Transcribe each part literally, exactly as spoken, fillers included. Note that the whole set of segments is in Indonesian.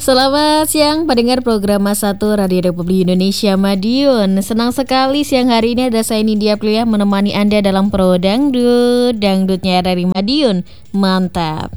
Selamat siang pendengar program satu Radio Republik Indonesia Madiun. Senang sekali siang hari ini ada saya Nidia Plia menemani Anda dalam Pro Dangdut. Dangdutnya dari Madiun, mantap.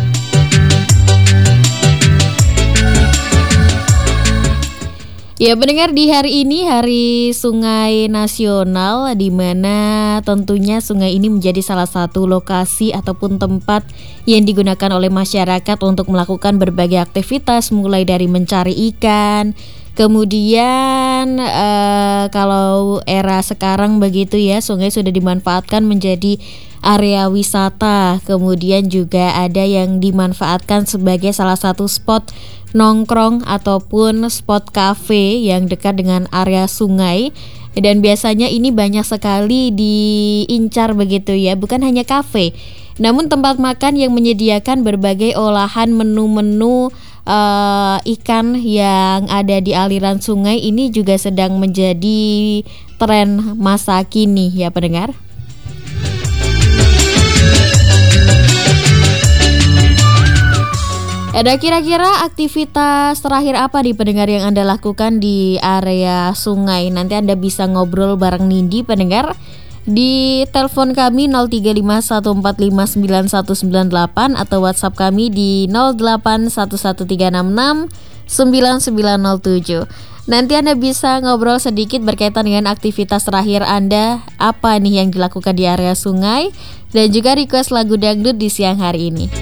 Ya pendengar, di hari ini Hari Sungai Nasional, di mana tentunya sungai ini menjadi salah satu lokasi ataupun tempat yang digunakan oleh masyarakat untuk melakukan berbagai aktivitas, mulai dari mencari ikan. Kemudian eh, kalau era sekarang begitu ya, sungai sudah dimanfaatkan menjadi area wisata. Kemudian juga ada yang dimanfaatkan sebagai salah satu spot nongkrong ataupun spot cafe yang dekat dengan area sungai. Dan biasanya ini banyak sekali diincar begitu ya, bukan hanya cafe, namun tempat makan yang menyediakan berbagai olahan menu-menu uh, ikan yang ada di aliran sungai ini juga sedang menjadi tren masa kini ya pendengar. Ada kira-kira aktivitas terakhir apa di pendengar yang Anda lakukan di area sungai? Nanti Anda bisa ngobrol bareng Nindi pendengar di telepon kami nol tiga lima satu empat lima sembilan satu sembilan delapan atau WhatsApp kami di nol delapan satu satu tiga enam enam sembilan sembilan nol tujuh. Nanti Anda bisa ngobrol sedikit berkaitan dengan aktivitas terakhir Anda, apa nih yang dilakukan di area sungai, dan juga request lagu dangdut di siang hari ini.